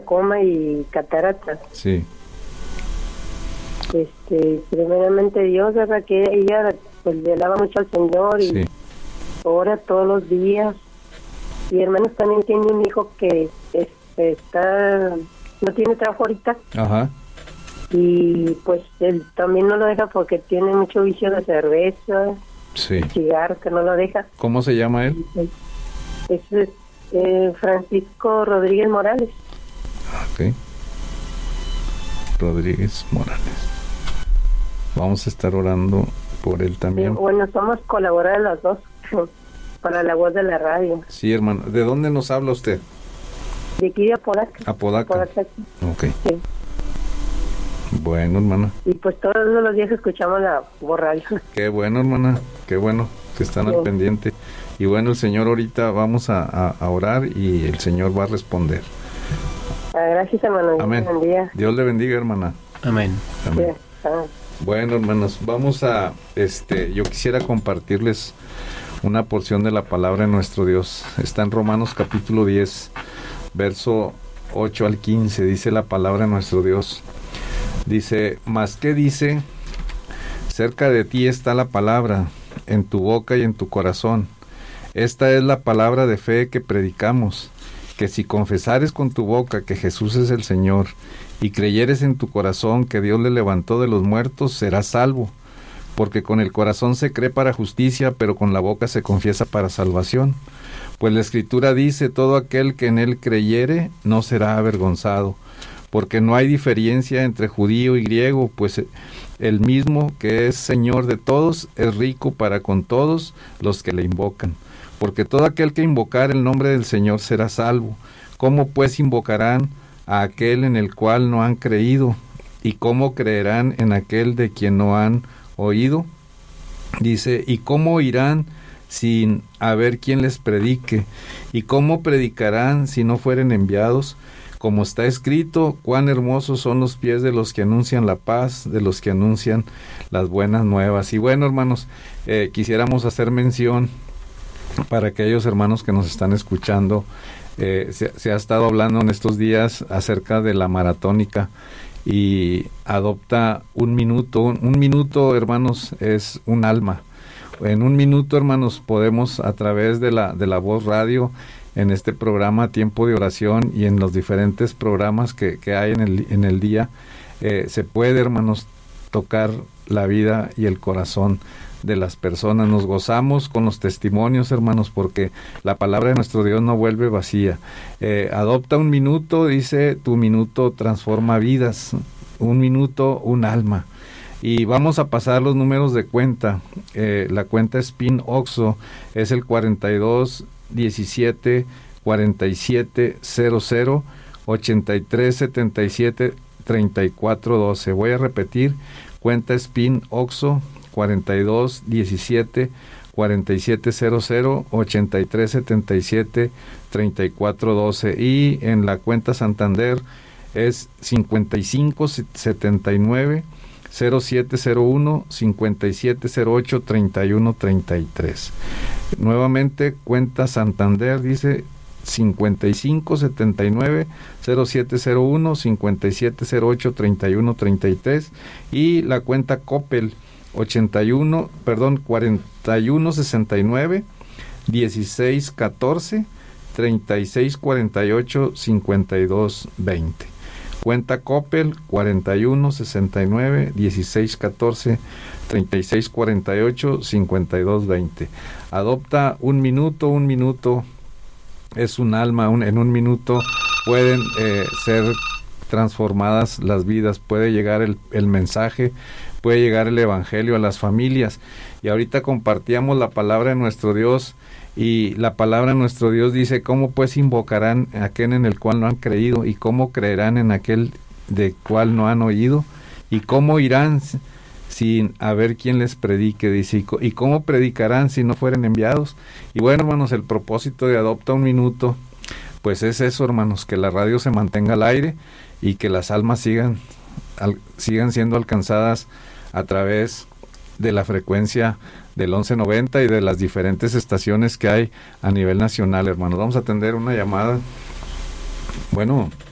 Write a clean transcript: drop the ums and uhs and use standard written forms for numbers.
coma y cataratas. Sí. Primeramente Dios, ¿verdad? Que ella pues le alaba mucho al Señor y Sí. ora todos los días. Y hermanos también tiene un hijo que no tiene trabajo ahorita. Ajá. Y pues él también no lo deja porque tiene mucho vicio de cerveza, Sí. cigarro, que no lo deja. ¿Cómo se llama él? Es Francisco Rodríguez Morales. Ok. Rodríguez Morales. Vamos a estar orando por él también. Bueno, somos colaboradores los dos para la voz de la radio. Sí, hermano. ¿De dónde nos habla usted? De aquí de Apodaca. Apodaca. Ok. Sí. Bueno, hermana. Y pues todos los días escuchamos la voz radio. Qué bueno, hermana. Qué bueno que están al pendiente. Y bueno, el Señor ahorita vamos a orar y el Señor va a responder. Gracias, hermano. Amén. Dios le bendiga. Dios le bendiga, hermana. Amén. Amén. Sí. Bueno, hermanos, vamos a, yo quisiera compartirles una porción de la palabra de nuestro Dios. Está en Romanos capítulo 10, verso 8 al 15, dice la palabra de nuestro Dios. Dice, ¿mas qué dice? Cerca de ti está la palabra, en tu boca y en tu corazón. Esta es la palabra de fe que predicamos, que si confesares con tu boca que Jesús es el Señor, y creyeres en tu corazón que Dios le levantó de los muertos, serás salvo. Porque con el corazón se cree para justicia, pero con la boca se confiesa para salvación. Pues la Escritura dice, todo aquel que en él creyere no será avergonzado. Porque no hay diferencia entre judío y griego, pues el mismo que es Señor de todos es rico para con todos los que le invocan. Porque todo aquel que invocar el nombre del Señor será salvo. ¿Cómo pues invocarán a aquel en el cual no han creído? ¿Y cómo creerán en aquel de quien no han oído? Dice, ¿y cómo irán sin haber quien les predique? ¿Y cómo predicarán si no fueren enviados? Como está escrito, cuán hermosos son los pies de los que anuncian la paz, de los que anuncian las buenas nuevas. Y bueno, hermanos, quisiéramos hacer mención para aquellos hermanos que nos están escuchando. Se ha estado hablando en estos días acerca de la maratónica y adopta un minuto. Un minuto, hermanos, es un alma. En un minuto, hermanos, podemos a través de la voz radio, en este programa Tiempo de Oración y en los diferentes programas que hay en el día, se puede, hermanos, tocar la vida y el corazón de las personas. Nos gozamos con los testimonios, hermanos, porque la palabra de nuestro Dios no vuelve vacía. Adopta un minuto, dice, tu minuto transforma vidas. Un minuto, un alma. Y vamos a pasar los números de cuenta. La cuenta Spin Oxo es el 42 17 47 00 83 77 34 12. Voy a repetir, cuenta Spin Oxo 42 17 47 00 83 77 34 12, y en la cuenta Santander es 55 79 0701 5708 31 33. Nuevamente, cuenta Santander, dice 55 79 0701 5708 31 33, y la cuenta Coppel 41 69 16 14 36 48 52 20. Cuenta Coppel 41 69 16 14 36 48 52 20. Adopta un minuto es un alma. En un minuto pueden ser transformadas las vidas, puede llegar el mensaje, puede llegar el evangelio a las familias. Y ahorita compartíamos la palabra de nuestro Dios, y la palabra de nuestro Dios dice, ¿cómo pues invocarán a aquel en el cual no han creído? ¿Y cómo creerán en aquel de cual no han oído? ¿Y cómo irán sin haber quien les predique? Dice, ¿y cómo predicarán si no fueren enviados? Y bueno, hermanos, el propósito de Adopta un Minuto, pues es eso, hermanos, que la radio se mantenga al aire y que las almas sigan siendo alcanzadas a través de la frecuencia del 1190 y de las diferentes estaciones que hay a nivel nacional, hermanos. Vamos a atender una llamada. Bueno.